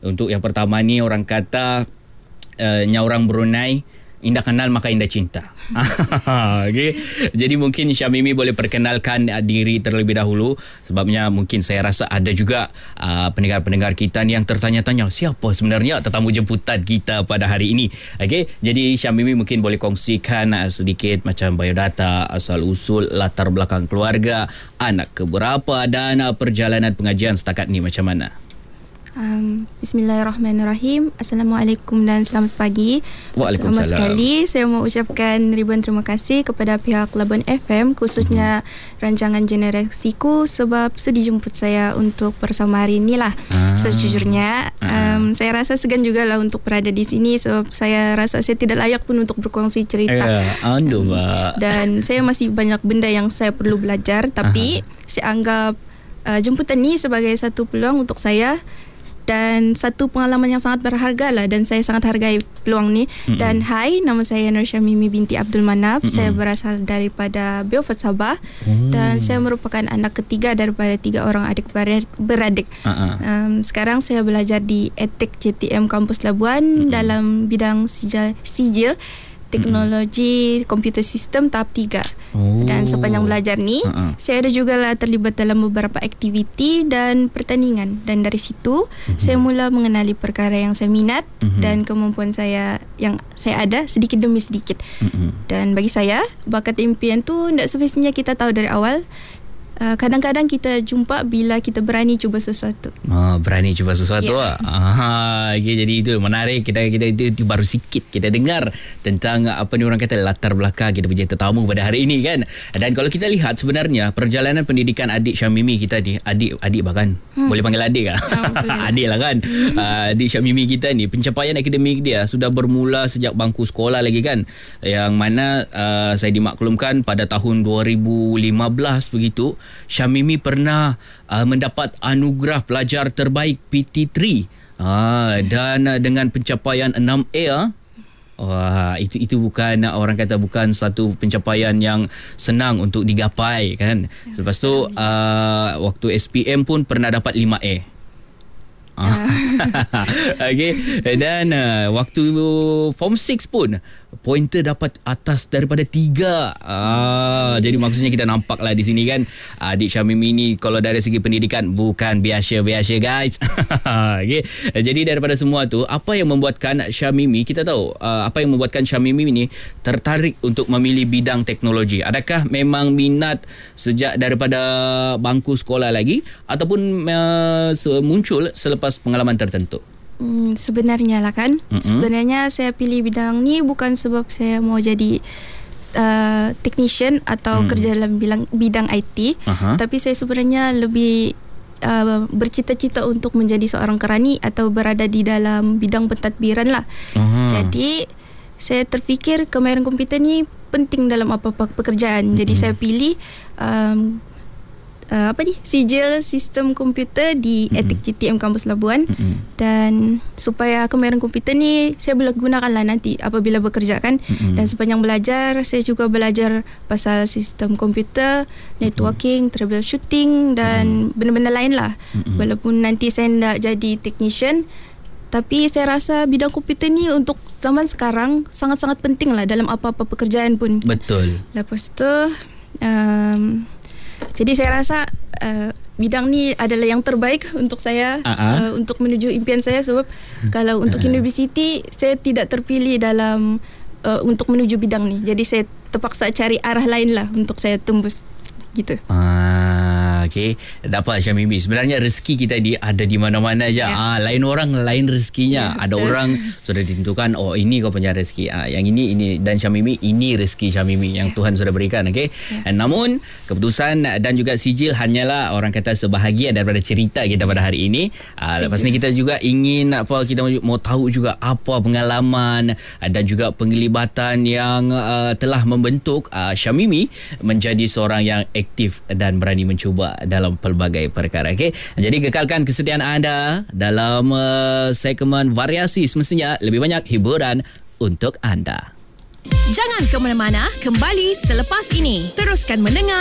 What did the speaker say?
Untuk yang pertama ni orang kata orang Brunei, indah kenal maka indah cinta. Okay. Jadi mungkin Syamimi boleh perkenalkan diri terlebih dahulu. Sebabnya mungkin saya rasa ada juga pendengar-pendengar kita ni yang tertanya-tanya, siapa sebenarnya tetamu jemputan kita pada hari ini. Okay. Jadi Syamimi mungkin boleh kongsikan sedikit macam biodata, asal-usul, latar belakang keluarga, anak keberapa dan perjalanan pengajian setakat ni macam mana? Bismillahirrahmanirrahim. Assalamualaikum dan selamat pagi. Waalaikumsalam. Pertama sekali saya mau ucapkan ribuan terima kasih kepada pihak Labuan FM, khususnya rancangan Generasiku, sebab sudi jemput saya untuk bersama hari inilah. Sejujurnya saya rasa segan juga lah untuk berada di sini, sebab saya rasa saya tidak layak pun untuk berkongsi cerita. Dan saya masih banyak benda yang saya perlu belajar, tapi saya anggap jemputan ni sebagai satu peluang untuk saya dan satu pengalaman yang sangat berharga lah, dan saya sangat hargai peluang ni. Dan hai, nama saya Nur Syamimi binti Abdul Manap. Saya berasal daripada Beaufort, Sabah. Dan saya merupakan anak ketiga daripada 3 orang adik beradik. Sekarang saya belajar di ETIK JTM Kampus Labuan dalam bidang sijil teknologi komputer sistem tahap 3. Dan sepanjang belajar ni saya ada juga lah terlibat dalam beberapa aktiviti dan pertandingan, dan dari situ saya mula mengenali perkara yang saya minat dan kemampuan saya yang saya ada sedikit demi sedikit. Dan bagi saya, bakat impian tu tidak semestinya kita tahu dari awal. Kadang-kadang kita jumpa bila kita berani cuba sesuatu. Berani cuba sesuatu. Okay, jadi itu menarik. Kita itu baru sikit kita dengar tentang apa ni orang kata latar belakang kita punya tetamu pada hari ini kan. Dan kalau kita lihat sebenarnya perjalanan pendidikan adik Syamimi kita ni, adik bahkan boleh panggil adik adik lah kan. Adik Syamimi kita ni, pencapaian akademik dia sudah bermula sejak bangku sekolah lagi kan, yang mana saya dimaklumkan pada tahun 2015 begitu, Syamimi pernah mendapat anugerah pelajar terbaik PT3 dan dengan pencapaian 6A. Itu bukan orang kata bukan satu pencapaian yang senang untuk digapai kan. Selepas tu waktu SPM pun pernah dapat 5A. Okay. Dan waktu Form 6 pun pointer dapat atas daripada 3. Jadi maksudnya kita nampak lah di sini kan, adik Syamimi ni kalau dari segi pendidikan bukan biasa-biasa guys. Okay. Jadi daripada semua tu, apa yang membuatkan Syamimi, kita tahu apa yang membuatkan Syamimi ni tertarik untuk memilih bidang teknologi? Adakah memang minat sejak daripada bangku sekolah lagi, ataupun muncul selepas pengalaman tertentu? Sebenarnya lah kan, sebenarnya saya pilih bidang ni bukan sebab saya mau jadi technician atau kerja dalam bidang IT, tapi saya sebenarnya lebih bercita-cita untuk menjadi seorang kerani atau berada di dalam bidang pentadbiran lah. Jadi saya terfikir kemahiran komputer ni penting dalam apa-apa pekerjaan. Jadi saya pilih sijil sistem komputer di ETIK JTM Kampus Labuan. Dan supaya kemahiran komputer ni saya boleh gunakan lah nanti apabila bekerja kan. Dan sepanjang belajar, saya juga belajar pasal sistem komputer, networking, troubleshooting dan benda-benda lain lah. Walaupun nanti saya tidak jadi technician, tapi saya rasa bidang komputer ni untuk zaman sekarang sangat-sangat penting lah dalam apa-apa pekerjaan pun. Betul. Lepas tu jadi saya rasa bidang ni adalah yang terbaik untuk saya untuk menuju impian saya, sebab kalau untuk universiti saya tidak terpilih dalam untuk menuju bidang ni. Jadi saya terpaksa cari arah lain lah untuk saya tembus gitu. Okay. Dapat Syamimi, sebenarnya rezeki kita ada di mana-mana je. Lain orang lain rezekinya. Ada orang sudah ditentukan, oh ini kau punya rezeki, yang ini. Dan Syamimi, ini rezeki Syamimi yang Tuhan sudah berikan. Okay. Namun keputusan dan juga sijil hanyalah orang kata sebahagian daripada cerita kita pada hari ini. Lepas ni kita juga ingin kita mau tahu juga apa pengalaman dan juga penglibatan yang telah membentuk Syamimi menjadi seorang yang aktif dan berani mencuba dalam pelbagai perkara. Okay? Jadi kekalkan kesetiaan anda dalam segmen variasi, semestinya lebih banyak hiburan untuk anda. Jangan ke mana-mana, kembali selepas ini. Teruskan mendengar